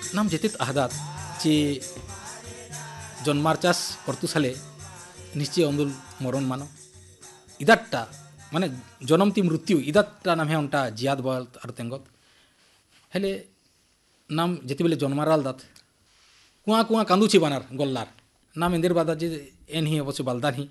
नाम जेतेत आहदात जे जन्मार चाष करतु साले निश्चय अंदुल मरण मानो इदाट्टा माने जन्म ती मृत्यु इदाट्टा नाम है उनटा जियाद बल और तेंगत हेले नाम जेते बेले जन्माराल दात कुआ कुआ कांदुची बानार गोल्लार नाम इंदिर बादा जे एन ही अवश्य बालदान ही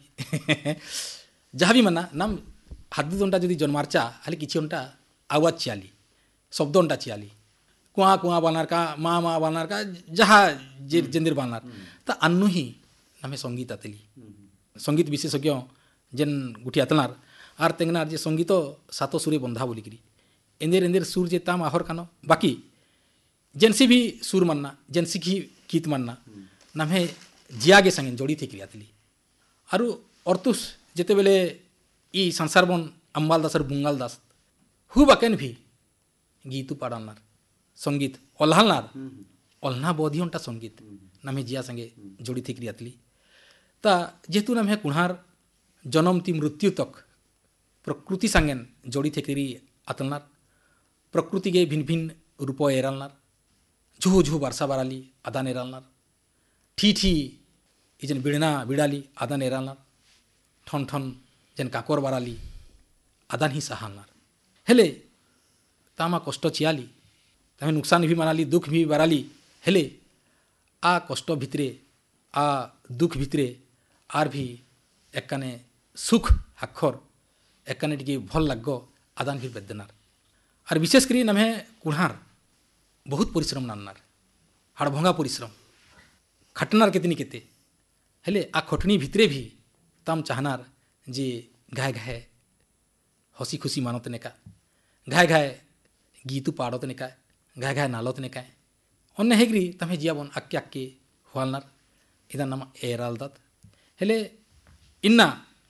जहाँ भी मना नाम हादू उनटा जो जन्मारचा हाले किसी उनटा आवाज चियाली शब्द उनटा चियाली कुआ कुआ बानार का माँ माँ बानार का जहाँ जे जेंदिर बानार ता अन्नु ही नामे संगीत आतेली संगीत विशेषज्ञ जेन गुठी आतनार आर तेंगनार जे संगीतो सातो सुरे बंधा बोली करी इंदिर इंदिर सुर जे ताम आहर कानो बाकी जेनसी भी सुर मानना जेनसी की गीत मानना नाम है जियागे संगे जोड़ी थी क्रियातली आरु अर्थुस जेते बेले ई संसार बन अम्बाल दास और बुंगाल दास हु बाकेन भी गीतु पाड़ानार संगीत ओल्हालनार ओल्हा बोधी उनटा संगीत नाम है जिया संगे जोड़ी थी क्रियातली ता जेतु नाम है कुणार जन्म ती मृत्यु तक प्रकृति संगेन जोड़ी थी क्री आतलनार प्रकृति के भिन्न भिन्न रूप एरालनार झू झू वर्षा बाराली आदान एरालनार ठी ठी इजन बिड़ना बिड़ाली आदान एरालनार ठन ठन जन काकोर बाराली आदान ही सहालनार हेले तामा कष्ट चियाली तमें नुकसान भी मानाली दुख भी बाराली हेले आ कष्ट भितरे आ दुख भितरे आर भी एकने सुख हाखर एकने टिके भल लागो आदान भी बेदनार और विशेष करी नमे कुणार बहुत परिश्रम नान्नार हाड़भंगा परिश्रम खटनार केतनी केते हेले आ खटनी भितरे भी ताम चाहनार जे घाय घाय हसी खुशी मानत नेका घाय घाय गीतु पाड़त नेका घाय घाय नालत नेका अन्य हेग्री तमे जियाबन आक्के आक्के हुआलनार इदा नाम एराल दात हेले इन्ना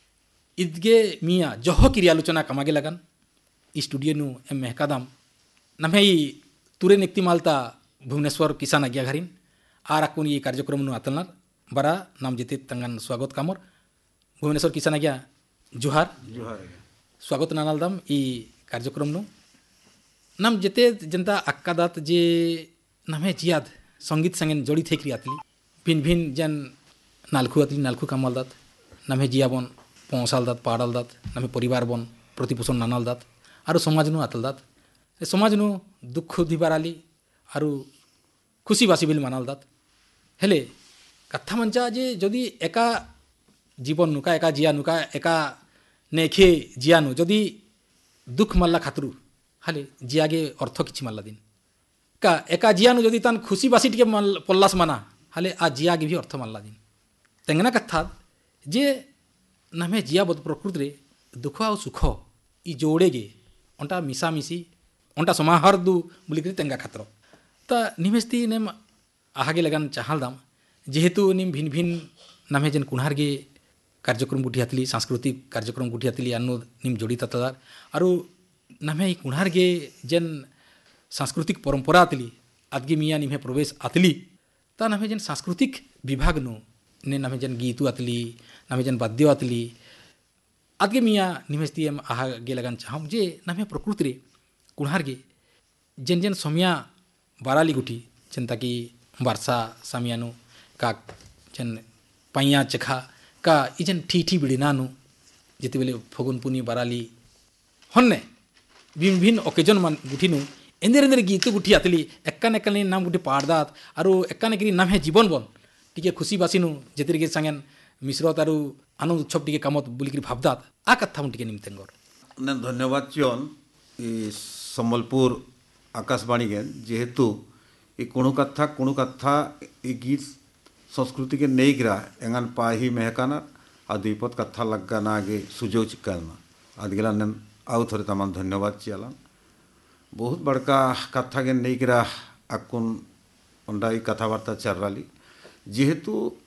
इदगे मिया जह किरी आलोचना कमागे लगन स्टूडियो नु एम मेहकादाम नमे तुरे निक्ति मालता भुवनेश्वर किसान आज्ञा घरिन आर आकुन ये कार्यक्रम नु आतलनार बरा नाम जेते तंगन स्वागत कामर भुवनेश्वर किसान आज्ञा जुहार जुहार स्वागत नानाल दाम ई कार्यक्रम नु नाम जेते जनता अक्का दात जे नमे जियाद संगीत संगेन जोड़ी थे क्रियातली भिन भिन जन नालखु आतली नालखु कामाल दात नमे जियाबन पौसाल दात पाड़ाल दात नमे परिवार बन प्रतिपोषण नानाल दात आरो समाज नु आतल दात समाज नु दुख दिबाराली आरो खुशी बासी बिल मानाल दात हेले कथा मंचा जे जदि एका जीवन नुका एका जिया नुका एका नेखे जिया नु जदि दुख माल्ला खातरु हाले जियागे अर्थ किछि माल्ला दिन का एका जिया नु जदि तान खुशी बासी टिके पल्लास माना हाले आ जियागे भी अर्थ माल्ला दिन तेंगना कथा जे नामे जिया बद प्रकृति रे दुख आ सुख ई जोड़ेगे अंटा मिसा मिसी अंटा समाहार दु बुलिकरी तेंगा खातर ता निमेस्ती नेम आहागे लगन चाहल दाम जेहेतु निम भिन भिन नामे जन कुणारगे कार्यक्रम गुठी हातली सांस्कृतिक कार्यक्रम गुठी हातली अन्नो निम जोड़ी ततार आरो नामे कुणारगे जन सांस्कृतिक परंपरा आतली आदगे मिया निमे प्रवेश आतली ता नामे जन सांस्कृतिक विभाग नु ने नामे जन गीतु आतली नामे जन वाद्य आतली आदगे मिया निमेस्ती एम आहागे लगन चाहम जे नामे प्रकृति रे कुणारगे जेन जेन समिया बाराली गुठी चिंता की वर्षा सामियानु का जन पाइया चखा का इजन ठी ठी बिड़िनानु जिते बेले फगुन पुनी बाराली हन्ने भिन्न भिन्न ओकेजन मान गुठीनु एंदेर एंदेर गीत गुठी आतली एक्कान एक्कान नाम गुठी पाड़दात आरो एक्कान एकरी नाम है जीवन बन टिके खुशी बासिनु जेतिर के संगन मिश्रत आरो आनंद उत्सव टिके कामत बुलिकरी भाबदात आ कथा मुन टिके निमतेंगर ने धन्यवाद चियन ई सम्बलपुर आकाशवाणी गेन जेहेतु ये कुणु कथा ये गीत संस्कृति के नहीं गिरा एंगन पाही महकाना आदिपत कथा लगना आगे सुजो चिकालना आदिगला ने आउ थोड़े तमाम धन्यवाद चियाला बहुत बड़का कथा के नहीं गिरा अकुन अंडा कथा वार्ता चल रही जेहेतु